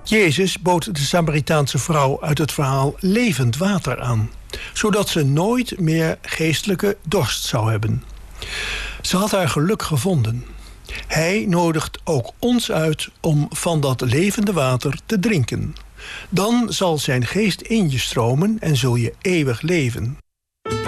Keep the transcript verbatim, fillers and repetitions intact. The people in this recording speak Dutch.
Jezus bood de Samaritaanse vrouw uit het verhaal levend water aan, zodat ze nooit meer geestelijke dorst zou hebben. Ze had haar geluk gevonden. Hij nodigt ook ons uit om van dat levende water te drinken. Dan zal zijn geest in je stromen en zul je eeuwig leven.